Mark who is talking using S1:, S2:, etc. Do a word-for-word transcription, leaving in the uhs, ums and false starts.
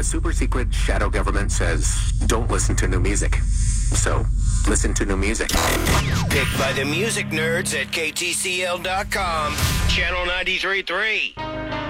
S1: the super secret shadow government says don't listen to new music. So, listen to new music.
S2: Picked by the music nerds at K T C L dot com, Channel ninety-three point three.